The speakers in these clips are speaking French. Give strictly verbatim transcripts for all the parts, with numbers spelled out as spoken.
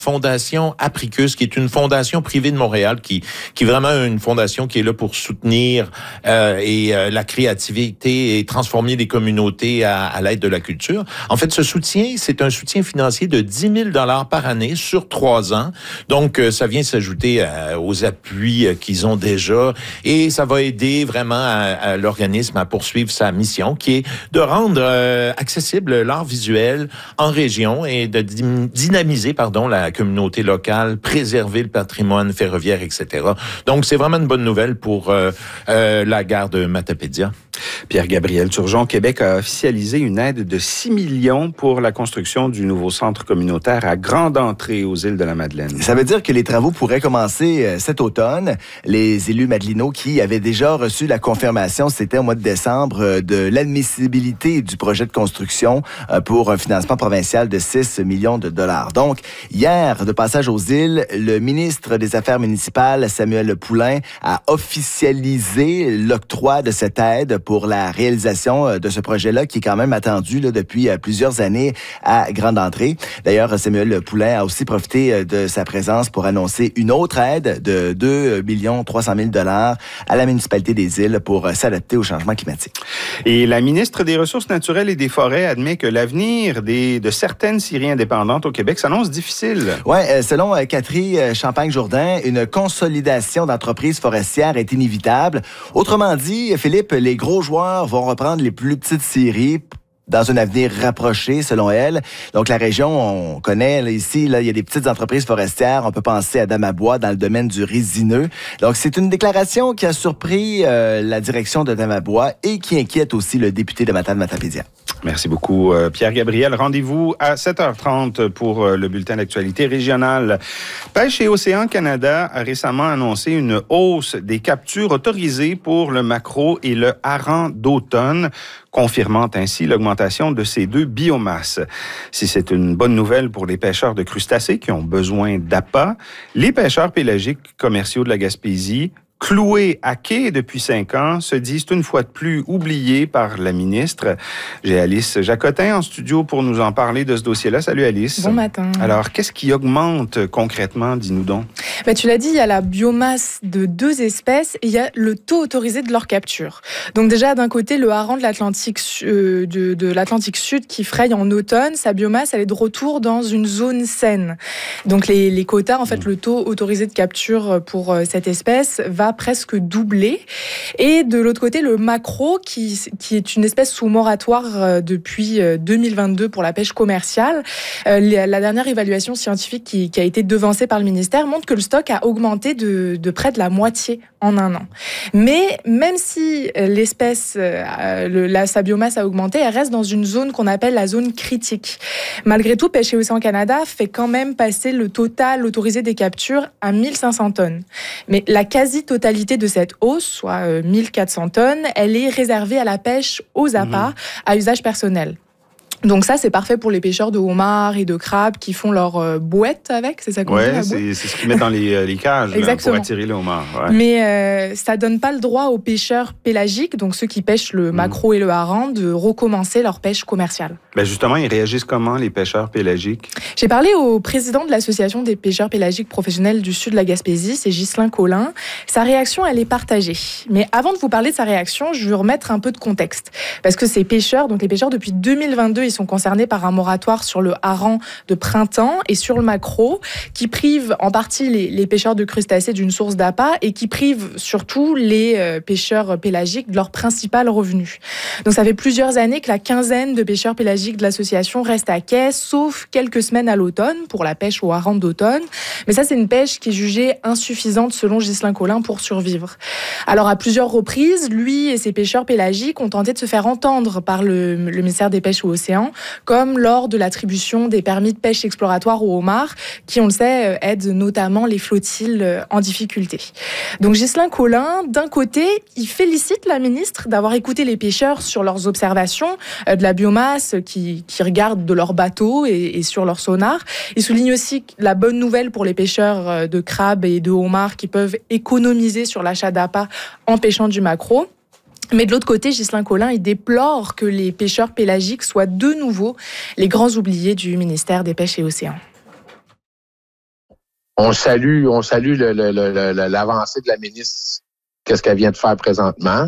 Fondation Apricus, qui est une fondation privée de Montréal, qui qui est vraiment une fondation qui est là pour soutenir euh, et euh, la créativité et transformer les communautés à, à l'aide de la culture. En fait, ce soutien, c'est un soutien financier de dix mille dollars par année sur trois ans. Donc, euh, ça vient s'ajouter euh, aux appuis euh, qu'ils ont déjà et ça va aider vraiment à, à l'organisme à poursuivre sa mission, qui est de rendre euh, accessible l'art visuel en région et de dynamiser, pardon, la communauté locale, préserver le patrimoine ferroviaire, et cetera. Donc, c'est vraiment une bonne nouvelle pour euh, euh, la gare de Matapédia. Pierre-Gabriel Turgeon, Québec a officialisé une aide de six millions pour la construction du nouveau centre communautaire à Grande Entrée aux îles de la Madeleine. Ça veut dire que les travaux pourraient commencer cet automne. Les élus madelinots qui avaient déjà reçu la confirmation, c'était au mois de décembre, de l'admissibilité du projet de construction pour un financement provincial de six millions de dollars. Donc, hier, de passage aux îles, le ministre des Affaires municipales, Samuel Poulin, a officialisé l'octroi de cette aide pour la réalisation de ce projet-là qui est quand même attendu là, depuis plusieurs années à Grande Entrée. D'ailleurs, Samuel Poulin a aussi profité de sa présence pour annoncer une autre aide de deux millions trois cent mille dollars à la municipalité des îles pour s'adapter au changement climatique. Et la ministre des Ressources naturelles et des Forêts admet que l'avenir des, de certaines scieries indépendantes au Québec s'annonce difficile. Oui, selon Catherine Champagne-Jourdain, une consolidation d'entreprises forestières est inévitable. Autrement dit, Philippe, les gros joueurs vont reprendre les plus petites scieries dans un avenir rapproché, selon elle. Donc, la région, on connaît, là, ici, là, il y a des petites entreprises forestières. On peut penser à Damabois dans le domaine du résineux. Donc, c'est une déclaration qui a surpris euh, la direction de Damabois et qui inquiète aussi le député de Matane-Matapédia. Merci beaucoup, Pierre-Gabriel. Rendez-vous à sept heures trente pour le bulletin d'actualité régionale. Pêche et Océan Canada a récemment annoncé une hausse des captures autorisées pour le maquereau et le hareng d'automne, confirmant ainsi l'augmentation de ces deux biomasses. Si c'est une bonne nouvelle pour les pêcheurs de crustacés qui ont besoin d'appât, les pêcheurs pélagiques commerciaux de la Gaspésie, cloués à quai depuis cinq ans, se disent une fois de plus oubliés par la ministre. J'ai Alice Jacotin en studio pour nous en parler de ce dossier-là. Salut Alice. Bon matin. Alors, qu'est-ce qui augmente concrètement, dis-nous donc? Ben, tu l'as dit, il y a la biomasse de deux espèces et il y a le taux autorisé de leur capture. Donc déjà, d'un côté, le hareng de l'Atlantique, euh, de, de l'Atlantique Sud qui fraye en automne, sa biomasse, elle est de retour dans une zone saine. Donc les, les quotas, en fait, mmh. le taux autorisé de capture pour euh, cette espèce va presque doubler. Et de l'autre côté, le maquereau, qui, qui est une espèce sous moratoire euh, depuis euh, deux mille vingt-deux pour la pêche commerciale. Euh, la, la dernière évaluation scientifique qui, qui a été devancée par le ministère montre que le stock a augmenté de, de près de la moitié en un an. Mais même si l'espèce, euh, le, la, sa biomasse a augmenté, elle reste dans une zone qu'on appelle la zone critique. Malgré tout, Pêche et Océan Canada fait quand même passer le total autorisé des captures à mille cinq cents tonnes. Mais la quasi-totalité de cette hausse, soit euh, mille quatre cents tonnes, elle est réservée à la pêche aux appâts, mmh. à usage personnel. Donc ça, c'est parfait pour les pêcheurs de homards et de crabes qui font leur euh, bouette avec, c'est ça qu'on dit, la bouette? Oui, c'est ce qu'ils mettent dans les, les cages là, pour attirer les homards. Ouais. Mais euh, ça donne pas le droit aux pêcheurs pélagiques, donc ceux qui pêchent le mmh. maquereau et le hareng, de recommencer leur pêche commerciale. Ben justement, ils réagissent comment, les pêcheurs pélagiques? J'ai parlé au président de l'Association des pêcheurs pélagiques professionnels du sud de la Gaspésie, c'est Ghislain Collin. Sa réaction, elle est partagée. Mais avant de vous parler de sa réaction, je veux remettre un peu de contexte. Parce que ces pêcheurs, donc les pêcheurs depuis deux mille vingt-deux, ils sont concernés par un moratoire sur le hareng de printemps et sur le maquereau, qui prive en partie les, les pêcheurs de crustacés d'une source d'appât et qui prive surtout les euh, pêcheurs pélagiques de leur principal revenu. Donc ça fait plusieurs années que la quinzaine de pêcheurs pélagiques de l'association reste à quai, sauf quelques semaines à l'automne pour la pêche au hareng d'automne. Mais ça, c'est une pêche qui est jugée insuffisante selon Ghislain Collin pour survivre. Alors à plusieurs reprises, lui et ses pêcheurs pélagiques ont tenté de se faire entendre par le, le ministère des Pêches et Océans, comme lors de l'attribution des permis de pêche exploratoire aux homards, qui, on le sait, aident notamment les flottilles en difficulté. Donc Ghislain Collin, d'un côté, il félicite la ministre d'avoir écouté les pêcheurs sur leurs observations de la biomasse qui, qui regardent de leur bateau et, et sur leur sonar. Il souligne aussi la bonne nouvelle pour les pêcheurs de crabes et de homards qui peuvent économiser sur l'achat d'appât en pêchant du maquereau. Mais de l'autre côté, Ghislain Collin, il déplore que les pêcheurs pélagiques soient de nouveau les grands oubliés du ministère des Pêches et Océans. on salue, on salue le, le, le, le, l'avancée de la ministre, qu'est-ce qu'elle vient de faire présentement.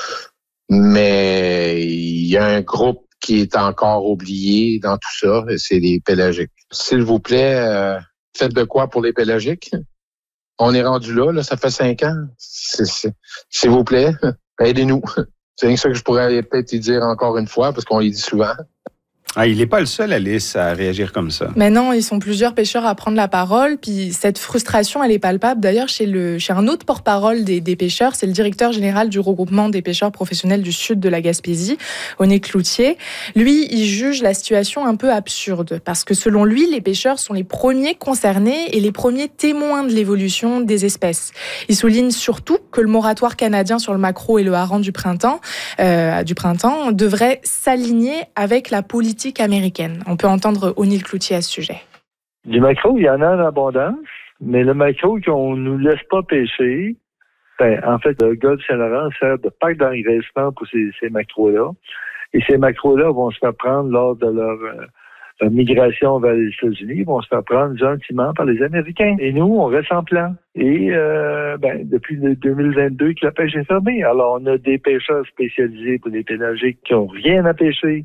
Mais il y a un groupe qui est encore oublié dans tout ça, c'est les pélagiques. S'il vous plaît, euh, faites de quoi pour les pélagiques? On est rendu là, là, ça fait cinq ans. C'est, c'est, s'il vous plaît, aidez-nous. C'est ça que je pourrais peut-être y dire encore une fois, parce qu'on y dit souvent. Ah, il n'est pas le seul, Alice, à réagir comme ça. Mais non, ils sont plusieurs pêcheurs à prendre la parole. Puis cette frustration, elle est palpable. D'ailleurs, chez, le, chez un autre porte-parole des, des pêcheurs, c'est le directeur général du regroupement des pêcheurs professionnels du sud de la Gaspésie, Oné Cloutier. Lui, il juge la situation un peu absurde. Parce que selon lui, les pêcheurs sont les premiers concernés et les premiers témoins de l'évolution des espèces. Il souligne surtout que le moratoire canadien sur le maquereau et le hareng du printemps, euh, du printemps devrait s'aligner avec la politique américaine. On peut entendre Oné Cloutier à ce sujet. Du maquereau, il y en a en abondance, mais le maquereau qu'on ne nous laisse pas pêcher, ben, en fait, le golfe Saint-Laurent sert de parc d'engraissement pour ces, ces maquereaux-là. Et ces maquereaux-là vont se faire prendre lors de leur, euh, leur migration vers les États-Unis, vont se faire prendre gentiment par les Américains. Et nous, on reste en plan. Et euh, ben, depuis le deux mille vingt-deux que la pêche est fermée. Alors, on a des pêcheurs spécialisés pour les pélagiques qui n'ont rien à pêcher.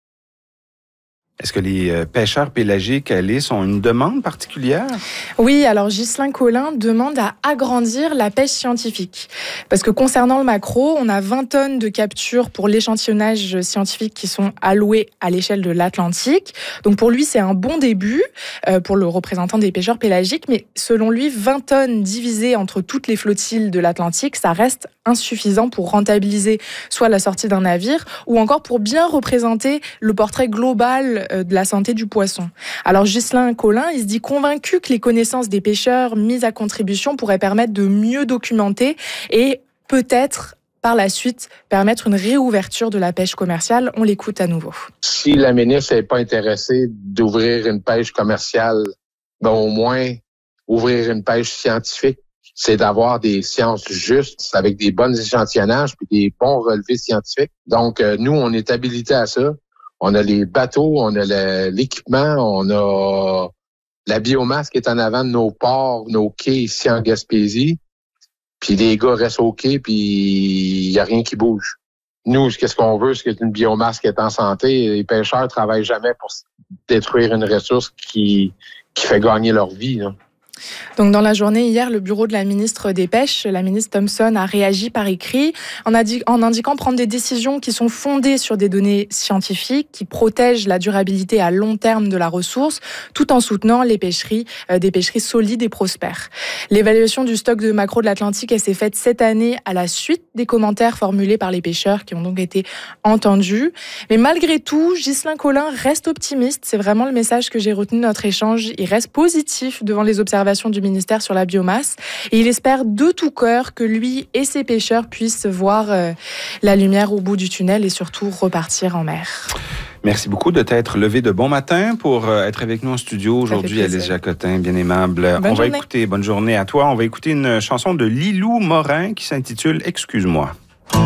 Est-ce que les pêcheurs pélagiques, Alice, ont une demande particulière? Oui, alors Ghislain Collin demande à agrandir la pêche scientifique. Parce que concernant le maquereau, on a vingt tonnes de captures pour l'échantillonnage scientifique qui sont allouées à l'échelle de l'Atlantique. Donc pour lui, c'est un bon début euh, pour le représentant des pêcheurs pélagiques. Mais selon lui, vingt tonnes divisées entre toutes les flottilles de l'Atlantique, ça reste insuffisant pour rentabiliser soit la sortie d'un navire ou encore pour bien représenter le portrait global de la santé du poisson. Alors Ghislain Collin, il se dit convaincu que les connaissances des pêcheurs mises à contribution pourraient permettre de mieux documenter et peut-être par la suite permettre une réouverture de la pêche commerciale. On l'écoute à nouveau. Si la ministre n'est pas intéressée d'ouvrir une pêche commerciale, ben au moins ouvrir une pêche scientifique, c'est d'avoir des sciences justes avec des bons échantillonnages puis des bons relevés scientifiques. Donc, euh, nous, on est habilités à ça. On a les bateaux, on a le, l'équipement, on a la biomasse qui est en avant de nos ports, nos quais ici en Gaspésie. Puis les gars restent au quai, puis il n'y a rien qui bouge. Nous, qu'est-ce qu'on veut, c'est une biomasse qui est en santé. Les pêcheurs travaillent jamais pour détruire une ressource qui, qui fait gagner leur vie, là. Donc dans la journée hier, le bureau de la ministre des Pêches, la ministre Thompson, a réagi par écrit en, adi- en indiquant prendre des décisions qui sont fondées sur des données scientifiques, qui protègent la durabilité à long terme de la ressource, tout en soutenant les pêcheries, euh, des pêcheries solides et prospères. L'évaluation du stock de maquereaux de l'Atlantique, elle s'est faite cette année à la suite des commentaires formulés par les pêcheurs qui ont donc été entendus. Mais malgré tout, Ghislain Collin reste optimiste. C'est vraiment le message que j'ai retenu de notre échange. Il reste positif devant les observations du ministère sur la biomasse et il espère de tout cœur que lui et ses pêcheurs puissent voir euh, la lumière au bout du tunnel et surtout repartir en mer. Merci beaucoup de t'être levé de bon matin pour euh, être avec nous en studio aujourd'hui, Alice Jacotin, bien aimable. Bonne On journée. va écouter, bonne journée à toi, on va écouter une chanson de Lilou Morin qui s'intitule « Excuse-moi ».